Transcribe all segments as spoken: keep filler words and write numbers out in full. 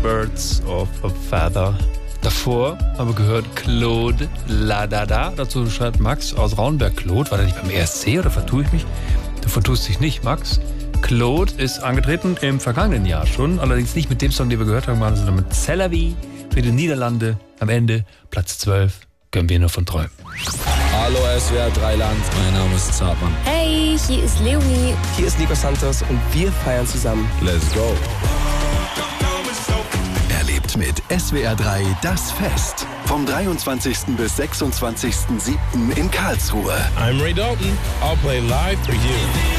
Birds of a Feather. Davor haben wir gehört Claude Ladada. Dazu schreibt Max aus Raunberg. Claude, war der nicht beim E S C oder vertue ich mich? Du vertust dich nicht, Max. Claude ist angetreten im vergangenen Jahr schon, allerdings nicht mit dem Song, den wir gehört haben, sondern mit C'est la vie für die Niederlande. Am Ende Platz zwölf, können wir nur von träumen. Hallo S W R drei Land, mein Name ist Zartmann. Hey, hier ist Leonie. Hier ist Nico Santos und wir feiern zusammen. Let's go. Erlebt mit S W R drei das Fest. Vom dreiundzwanzigsten bis sechsundzwanzigsten siebten in Karlsruhe. I'm Ray Dalton. I'll play live for you.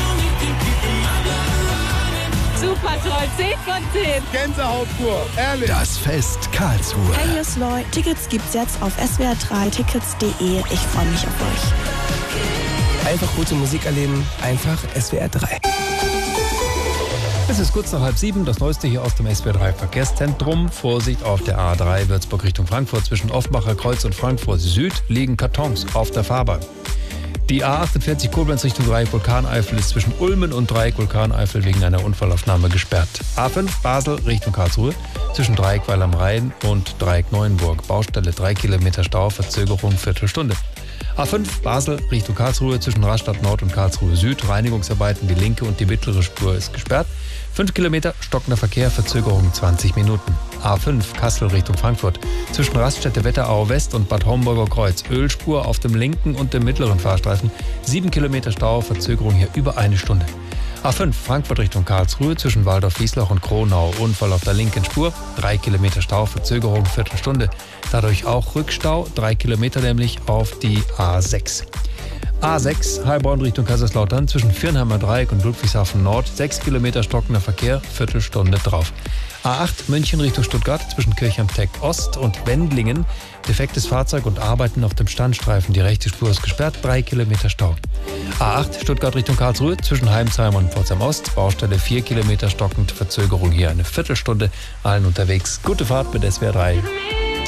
Super toll, zehn von zehn. Gänsehaut pur, ehrlich. Das Fest Karlsruhe. Hey, hier ist Loy. Tickets gibt's jetzt auf S W R drei tickets punkt de. Ich freue mich auf euch. Einfach gute Musik erleben, einfach S W R drei. Es ist kurz nach halb sieben, das Neueste hier aus dem S W R drei Verkehrszentrum. Vorsicht auf der A drei Würzburg Richtung Frankfurt. Zwischen Offenbacher Kreuz und Frankfurt Süd liegen Kartons auf der Fahrbahn. Die A achtundvierzig Koblenz Richtung Dreieck Vulkaneifel ist zwischen Ulmen und Dreieck Vulkaneifel wegen einer Unfallaufnahme gesperrt. A fünf Basel Richtung Karlsruhe zwischen Dreieckweil am Rhein und Dreieck Neuenburg. Baustelle drei Kilometer Stau, Verzögerung Viertelstunde. A fünf Basel Richtung Karlsruhe zwischen Rastatt Nord und Karlsruhe Süd. Reinigungsarbeiten, die linke und die mittlere Spur ist gesperrt. fünf Kilometer stockender Verkehr, Verzögerung zwanzig Minuten. A fünf Kassel Richtung Frankfurt zwischen Raststätte Wetterau West und Bad Homburger Kreuz. Ölspur auf dem linken und dem mittleren Fahrstreifen. sieben Kilometer Stau, Verzögerung hier über eine Stunde. A fünf Frankfurt Richtung Karlsruhe zwischen Waldorf-Wiesloch und Kronau. Unfall auf der linken Spur. drei Kilometer Stau, Verzögerung Viertelstunde. Dadurch auch Rückstau. drei Kilometer nämlich auf die A sechs. A sechs Heilbronn Richtung Kaiserslautern zwischen Viernheimer Dreieck und Ludwigshafen Nord. sechs Kilometer stockender Verkehr, Viertelstunde drauf. A acht München Richtung Stuttgart zwischen Kirchheim-Tech Ost und Wendlingen. Defektes Fahrzeug und Arbeiten auf dem Standstreifen. Die rechte Spur ist gesperrt, drei Kilometer Stau. A acht Stuttgart Richtung Karlsruhe zwischen Heimsheim und Pforzheim Ost. Baustelle vier Kilometer stockend, Verzögerung hier eine Viertelstunde. Allen unterwegs. Gute Fahrt mit S W R drei.